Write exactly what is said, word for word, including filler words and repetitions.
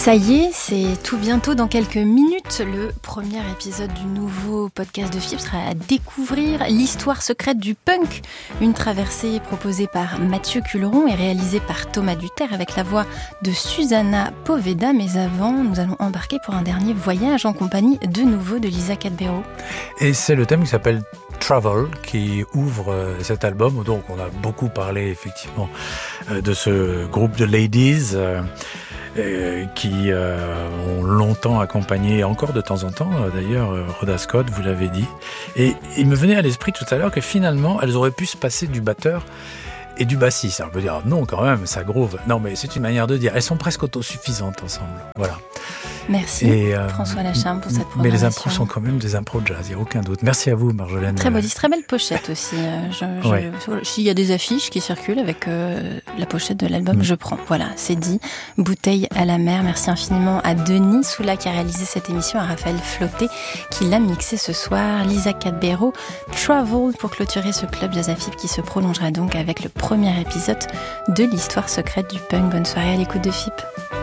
Ça y est, c'est tout bientôt dans quelques minutes. Le premier épisode du nouveau podcast de F I B sera à découvrir l'histoire secrète du punk. Une traversée proposée par Mathieu Culeron et réalisée par Thomas Duterre avec la voix de Susanna Poveda. Mais avant, nous allons embarquer pour un dernier voyage en compagnie de nouveau de Lisa Cadbero. Et c'est le thème qui s'appelle Travel qui ouvre cet album. Donc on a beaucoup parlé effectivement de ce groupe de ladies euh, euh, qui euh, ont longtemps accompagné, encore de temps en temps d'ailleurs, Rhoda Scott, vous l'avez dit. Et il me venait à l'esprit tout à l'heure que finalement elles auraient pu se passer du batteur et du bassiste. On peut dire non quand même, ça groove. Non mais c'est une manière de dire. Elles sont presque autosuffisantes ensemble. Voilà. Merci et, euh, François Lacharme pour cette programmation. Mais les impros sont quand même des impros de jazz, il n'y a aucun doute. Merci à vous Marjolaine. Très beau disque, très belle pochette aussi. Je, ouais. je, s'il y a des affiches qui circulent avec euh, la pochette de l'album, mmh. je prends. Voilà, c'est dit. Bouteille à la mer. Merci infiniment à Denis Soula qui a réalisé cette émission, à Raphaël Flotté qui l'a mixé ce soir, Lisa Cadbero, Travel pour clôturer ce club Jazz à F I B qui se prolongera donc avec le premier épisode de l'histoire secrète du punk. Bonne soirée à l'écoute de F I B.